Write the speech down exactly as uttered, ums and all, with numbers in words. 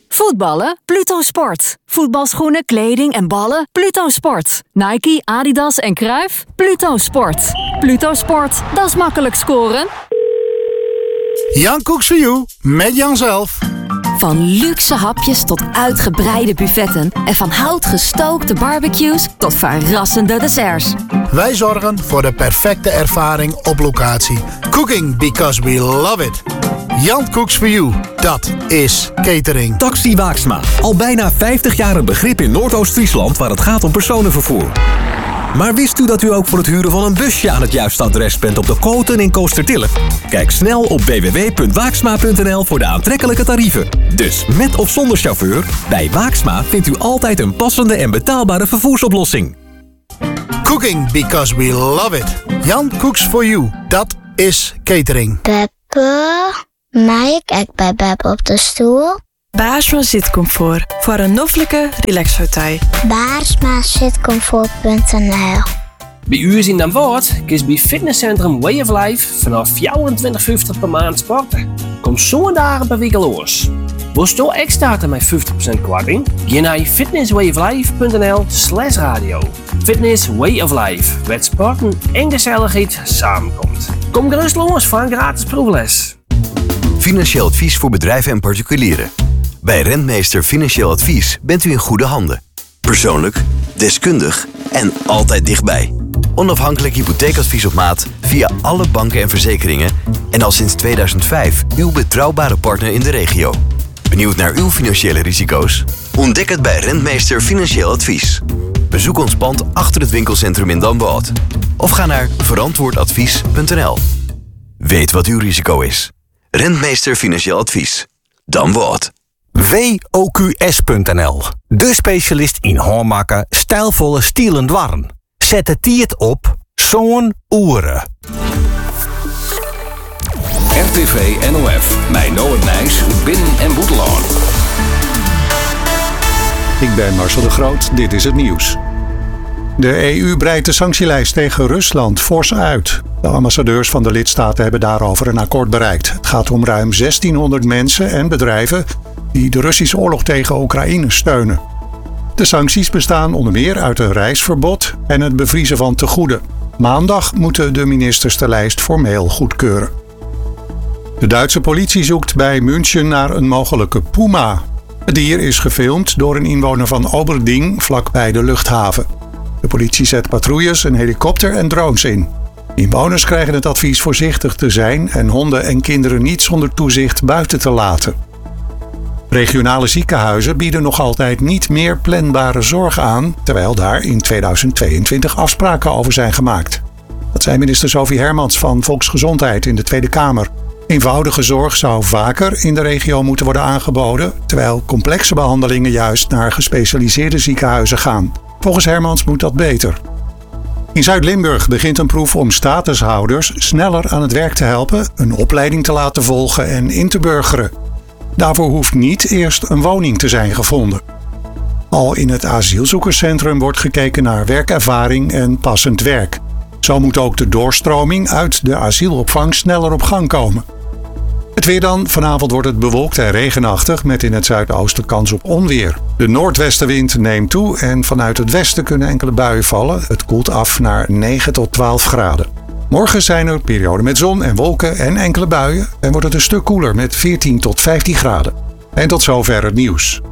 Voetballen? Pluto Sport. Voetbalschoenen, kleding en ballen? Pluto Sport. Nike, Adidas en Cruijff? Pluto Sport. Pluto Sport, dat is makkelijk scoren. Jan Cooks for You, met Jan zelf. Van luxe hapjes tot uitgebreide buffetten en van hout gestookte barbecues tot verrassende desserts. Wij zorgen voor de perfecte ervaring op locatie. Cooking because we love it. Jan Cooks for You, dat is catering. Taxi Waaksma. Al bijna vijftig jaar een begrip in Noordoost-Friesland waar het gaat om personenvervoer. Maar wist u dat u ook voor het huren van een busje aan het juiste adres bent op de Koten in Koostertille? Kijk snel op w w w punt waaksma punt n l voor de aantrekkelijke tarieven. Dus met of zonder chauffeur, bij Waaksma vindt u altijd een passende en betaalbare vervoersoplossing. Cooking because we love it. Jan Cooks for You, dat is catering. Beppe, mag ik ook bij Beppe op de stoel? Baarsma zitcomfort voor een noffelijke relaxhotel. baarsma zitcomfort punt n l. Bij u is in Den Woord kies bij fitnesscentrum Way of Life vanaf vierentwintig vijftig per maand sporten. Kom zo'n dagen per week los. Wilt u ook starten met vijftig procent korting? Ga naar fitnesswayoflife punt n l slash radio. Fitness Way of Life, waar sporten en gezelligheid samenkomt. Kom gerust los voor een gratis proefles. Financieel advies voor bedrijven en particulieren. Bij Rentmeester Financieel Advies bent u in goede handen. Persoonlijk, deskundig en altijd dichtbij. Onafhankelijk hypotheekadvies op maat via alle banken en verzekeringen. En al sinds tweeduizend vijf uw betrouwbare partner in de regio. Benieuwd naar uw financiële risico's? Ontdek het bij Rentmeester Financieel Advies. Bezoek ons pand achter het winkelcentrum in Damboord. Of ga naar verantwoordadvies punt n l. Weet wat uw risico is. Rentmeester Financieel Advies. Damboord. W O Q S punt n l. De specialist in hoormakken, stijlvolle stielen dwarren. Zet het tiert op zo'n oeren. R T V N O F. Mijn Noord Nijs, Binnen en Boeteloon. Ik ben Marcel de Groot, dit is het nieuws. De E U breidt de sanctielijst tegen Rusland fors uit. De ambassadeurs van de lidstaten hebben daarover een akkoord bereikt. Het gaat om ruim zestienhonderd mensen en bedrijven die de Russische oorlog tegen Oekraïne steunen. De sancties bestaan onder meer uit een reisverbod en het bevriezen van tegoeden. Maandag moeten de ministers de lijst formeel goedkeuren. De Duitse politie zoekt bij München naar een mogelijke puma. Het dier is gefilmd door een inwoner van Oberding vlakbij de luchthaven. De politie zet patrouilles, een helikopter en drones in. Inwoners krijgen het advies voorzichtig te zijn en honden en kinderen niet zonder toezicht buiten te laten. Regionale ziekenhuizen bieden nog altijd niet meer planbare zorg aan, terwijl daar in tweeduizend tweeëntwintig afspraken over zijn gemaakt. Dat zei minister Sophie Hermans van Volksgezondheid in de Tweede Kamer. Eenvoudige zorg zou vaker in de regio moeten worden aangeboden, terwijl complexe behandelingen juist naar gespecialiseerde ziekenhuizen gaan. Volgens Hermans moet dat beter. In Zuid-Limburg begint een proef om statushouders sneller aan het werk te helpen, een opleiding te laten volgen en in te burgeren. Daarvoor hoeft niet eerst een woning te zijn gevonden. Al in het asielzoekerscentrum wordt gekeken naar werkervaring en passend werk. Zo moet ook de doorstroming uit de asielopvang sneller op gang komen. Het weer dan. Vanavond wordt het bewolkt en regenachtig met in het zuidoosten kans op onweer. De noordwestenwind neemt toe en vanuit het westen kunnen enkele buien vallen. Het koelt af naar negen tot twaalf graden. Morgen zijn er perioden met zon en wolken en enkele buien en wordt het een stuk koeler met veertien tot vijftien graden. En tot zover het nieuws.